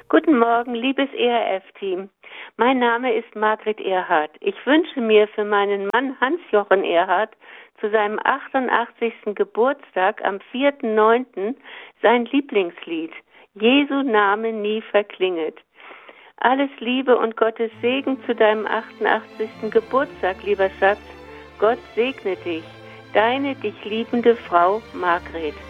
Guten Morgen, liebes ERF-Team. Mein Name ist Margret Erhardt. Ich wünsche mir für meinen Mann Hans-Jochen Erhardt zu seinem 88. Geburtstag am 4.9. sein Lieblingslied, Jesu Name nie verklinget. Alles Liebe und Gottes Segen zu deinem 88. Geburtstag, lieber Schatz. Gott segne dich. Deine dich liebende Frau Margret.